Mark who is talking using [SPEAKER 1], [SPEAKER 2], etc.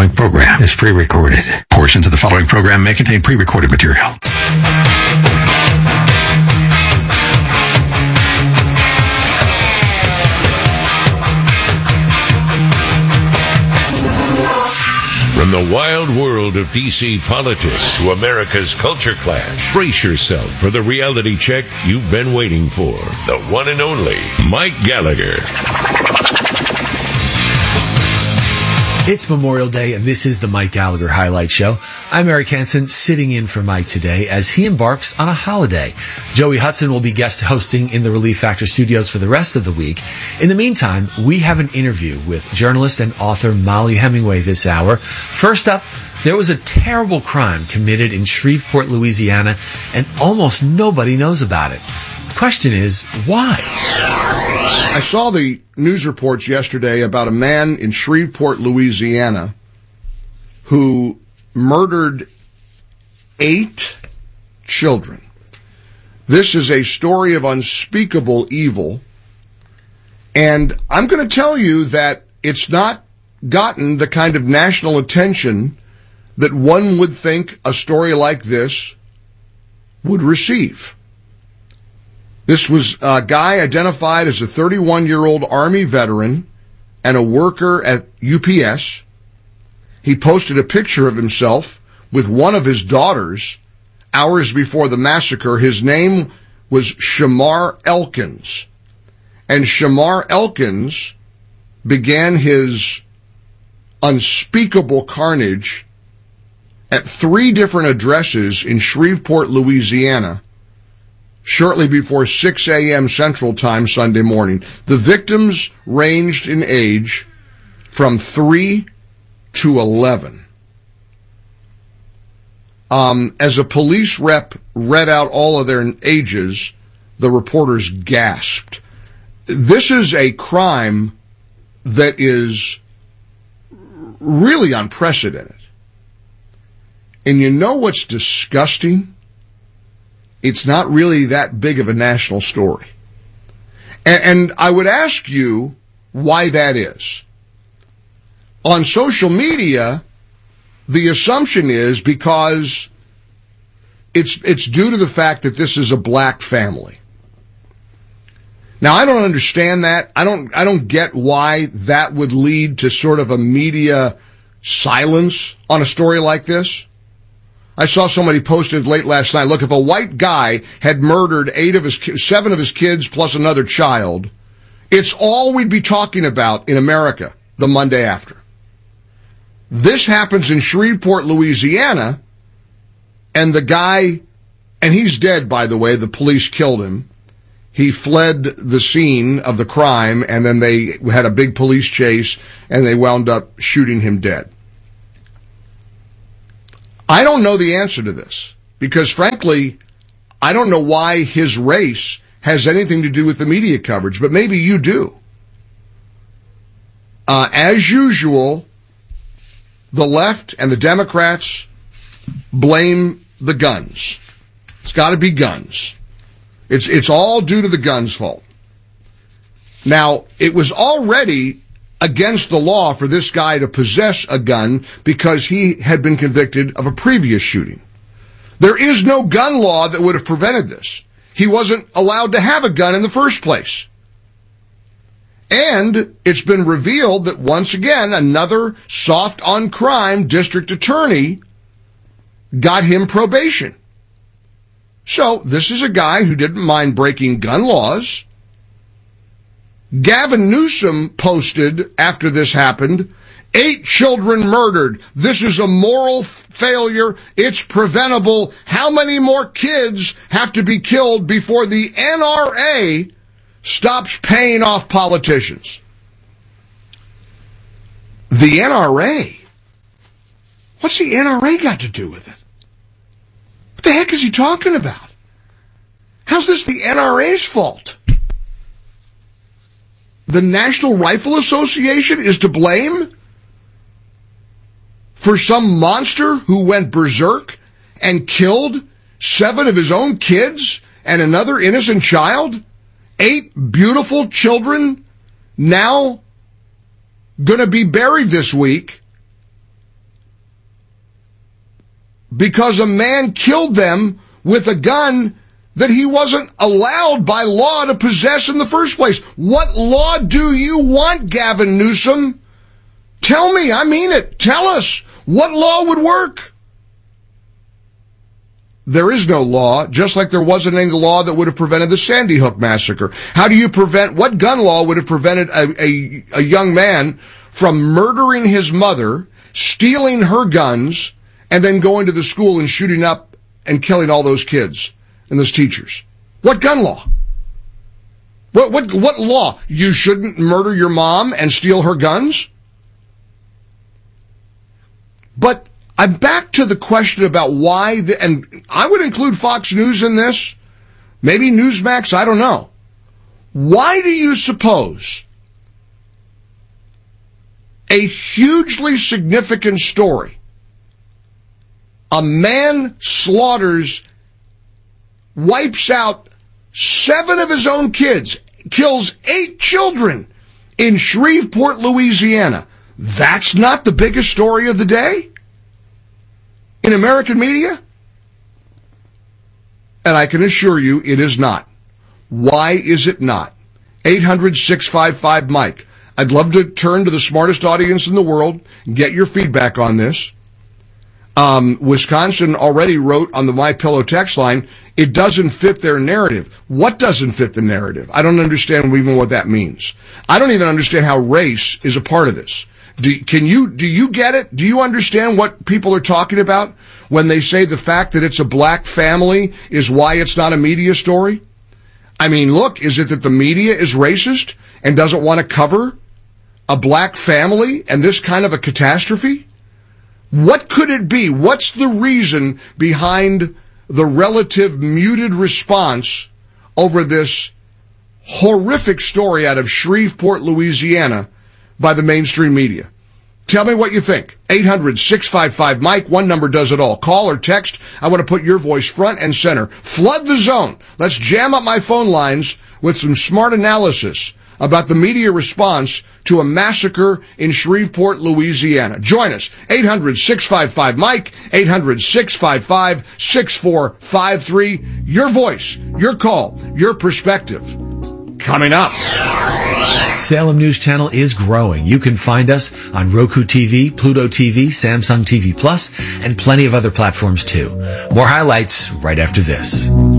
[SPEAKER 1] following program is pre-recorded. Portions of the following program may contain pre-recorded material.
[SPEAKER 2] From the wild world of D.C. politics to America's culture clash, brace yourself for the reality check you've been waiting for. The one and only Mike Gallagher.
[SPEAKER 3] It's Memorial Day, and this is the Mike Gallagher Highlight Show. I'm Eric Hansen, sitting in for Mike today as he embarks on a holiday. Joey Hudson will be guest hosting in the Relief Factor studios for the rest of the week. In the meantime, we have an interview with journalist and author Mollie Hemingway this hour. First up, there was a terrible crime committed in Shreveport, Louisiana, and almost nobody knows about it. The question is, why?
[SPEAKER 4] I saw the news reports yesterday about a man in Shreveport, Louisiana, who murdered 8 children. This is a story of unspeakable evil, and I'm going to tell you that it's not gotten the kind of national attention that one would think a story like this would receive. This was a guy identified as a 31-year-old Army veteran and a worker at UPS. He posted a picture of himself with one of his daughters hours before the massacre. His name was Shamar Elkins. And Shamar Elkins began his unspeakable carnage at 3 different addresses in Shreveport, Louisiana, shortly before 6 a.m. Central Time Sunday morning. The victims ranged in age from 3 to 11. As a police rep read out all of their ages, the reporters gasped. This is a crime that is really unprecedented. And you know what's disgusting? It's not really that big of a national story. And I would ask you why that is. On social media, the assumption is because it's due to the fact that this is a black family. Now, I don't understand that. I don't get why that would lead to sort of a media silence on a story like this. I saw somebody posted late last night, look, if a white guy had murdered 7 of his kids plus another child, it's all we'd be talking about in America the Monday after. This happens in Shreveport, Louisiana, and the guy, and he's dead, by the way, the police killed him. He fled the scene of the crime, and then they had a big police chase, and they wound up shooting him dead. I don't know the answer to this because, frankly, I don't know why his race has anything to do with the media coverage, but maybe you do. As usual, the left and the Democrats blame the guns. It's got to be guns. It's all due to the guns' fault. Now, it was already against the law for this guy to possess a gun because he had been convicted of a previous shooting. There is no gun law that would have prevented this. He wasn't allowed to have a gun in the first place. And it's been revealed that once again, another soft on crime district attorney got him probation. So this is a guy who didn't mind breaking gun laws. Gavin Newsom posted after this happened, 8 children murdered. This is a moral failure. It's preventable. How many more kids have to be killed before the NRA stops paying off politicians? The NRA? What's the NRA got to do with it? What the heck is he talking about? How's this the NRA's fault? The National Rifle Association is to blame for some monster who went berserk and killed 7 of his own kids and another innocent child? 8 beautiful children now going to be buried this week because a man killed them with a gun that he wasn't allowed by law to possess in the first place. What law do you want, Gavin Newsom? Tell me, I mean it. Tell us. What law would work? There is no law, just like there wasn't any law that would have prevented the Sandy Hook massacre. How do you prevent, what gun law would have prevented a young man from murdering his mother, stealing her guns, and then going to the school and shooting up and killing all those kids and those teachers? What gun law? What law? You shouldn't murder your mom and steal her guns? But I'm back to the question about why, and I would include Fox News in this, maybe Newsmax, I don't know. Why do you suppose a hugely significant story, a man slaughters, wipes out 7 of his own kids, kills 8 children in Shreveport, Louisiana, that's not the biggest story of the day in American media? And I can assure you it is not. Why is it not? 800-655-MIKE. I'd love to turn to the smartest audience in the world and get your feedback on this. Wisconsin already wrote on the MyPillow text line, it doesn't fit their narrative. What doesn't fit the narrative? I don't understand even what that means. I don't even understand how race is a part of this. Do you get it? Do you understand what people are talking about when they say the fact that it's a black family is why it's not a media story? I mean, look, is it that the media is racist and doesn't want to cover a black family and this kind of a catastrophe? What could it be? What's the reason behind the relative muted response over this horrific story out of Shreveport, Louisiana by the mainstream media? Tell me what you think. 800-655-MIKE. One number does it all. Call or text. I want to put your voice front and center. Flood the zone. Let's jam up my phone lines with some smart analysis about the media response to a massacre in Shreveport, Louisiana. Join us. 800-655-MIKE. 800-655-6453. Your voice, your call, your perspective. Coming up.
[SPEAKER 3] Salem News Channel is growing. You can find us on Roku TV, Pluto TV, Samsung TV Plus, and plenty of other platforms too. More highlights right after this.